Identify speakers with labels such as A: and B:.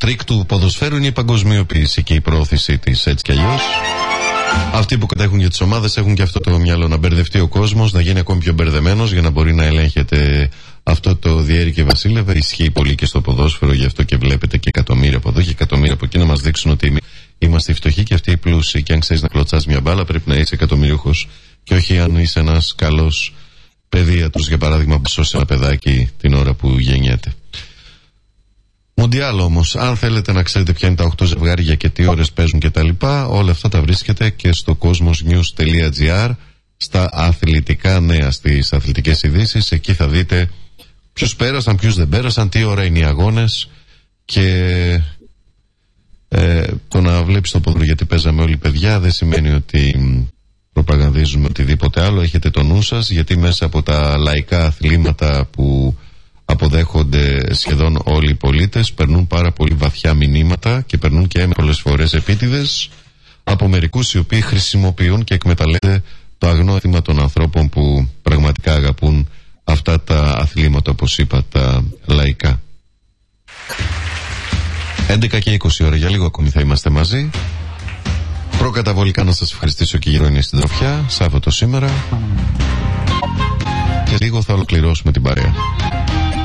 A: τρίκ του ποδοσφαίρου είναι η παγκοσμιοποίηση και η προώθησή της, έτσι κι αλλιώς. Αυτοί που κατέχουν για τις ομάδες έχουν και αυτό το μυαλό, να μπερδευτεί ο κόσμος, να γίνει ακόμη πιο μπερδεμένος για να μπορεί να ελέγχεται αυτό το διέρη και βασίλευε. Ισχύει πολύ και στο ποδόσφαιρο, γι' αυτό και βλέπετε και εκατομμύρια από εδώ και εκατομμύρια από εκεί να μας δείξουν ότι είμαστε φτωχοί και αυτοί οι πλούσιοι. Και αν ξέρεις να κλωτσάς μια μπάλα, πρέπει να είσαι εκατομμυρίουχος και όχι αν είσαι ένας καλός παιδίατρος, για παράδειγμα, που σώσει ένα παιδάκι την ώρα που γεννιέται. Μουντιάλ όμως, αν θέλετε να ξέρετε ποια είναι τα 8 ζευγάρια και τι ώρες παίζουν κτλ., όλα αυτά τα βρίσκετε και στο cosmosnews.gr, στα αθλητικά νέα, στις αθλητικές ειδήσεις. Εκεί θα δείτε ποιους πέρασαν, ποιους δεν πέρασαν, τι ώρα είναι οι αγώνες και το να βλέπεις το ποδόσφαιρο γιατί παίζαμε όλοι παιδιά δεν σημαίνει ότι προπαγανδίζουμε οτιδήποτε άλλο. Έχετε το νου σας, γιατί μέσα από τα λαϊκά αθλήματα που αποδέχονται σχεδόν όλοι οι πολίτες περνούν πάρα πολύ βαθιά μηνύματα και περνούν και πολλές φορές επίτηδες από μερικούς οι οποίοι χρησιμοποιούν και εκμεταλλεύονται το αγνό αίσθημα των ανθρώπων που πραγματικά αγαπούν αυτά τα αθλήματα, όπως είπα, τα λαϊκά. 11 και 20 ώρα, για λίγο ακόμη θα είμαστε μαζί. Προκαταβολικά να σας ευχαριστήσω και γύρω είναι στην τροφιά, Σάββατο σήμερα, και λίγο θα ολοκληρώσουμε την παρέα.